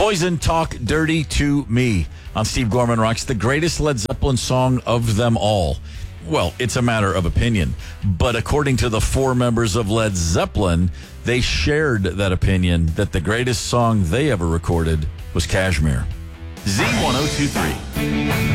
Poison, Talk Dirty to Me on Steve Gorman Rocks, the greatest Led Zeppelin song of them all. Well, it's a matter of opinion, but according to the four members of Led Zeppelin, they shared that opinion that the greatest song they ever recorded was Kashmir. Z1023.